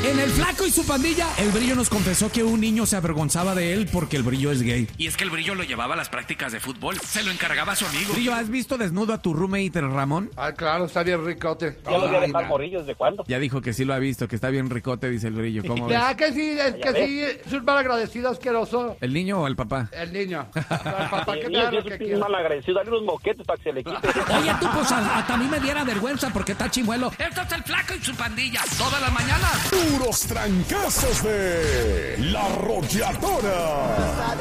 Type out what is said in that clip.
En El Flaco y su pandilla, el Brillo nos confesó que un niño se avergonzaba de él porque el Brillo es gay. Y es que el Brillo lo llevaba a las prácticas de fútbol. Se lo encargaba a su amigo. Brillo, ¿has visto desnudo a tu roommate, el Ramón? Ah, claro, está bien ricote. Ya lo voy a dejar morir, ¿desde cuándo? Ya dijo que sí lo ha visto, que está bien ricote, dice el Brillo. ¿Cómo ves? Ya que sí, es que sí, es un mal agradecido asqueroso. ¿El niño o el papá? El niño. El papá que Sí, me haga lo es que un quiera. mal agradecido, dale unos moquetes para que se le quite. Oye, tú, pues hasta a mí me diera vergüenza porque está chimuelo. Esto es El Flaco y su pandilla. Todas las mañanas. Puros trancazos de La Arrolladora.